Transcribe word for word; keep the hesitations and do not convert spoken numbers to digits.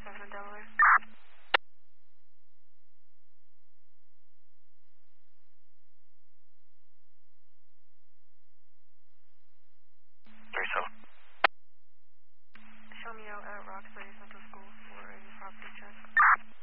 thirty-seven in Delaware. thirty-seven. Show me out at Roxbury Central School for a property check.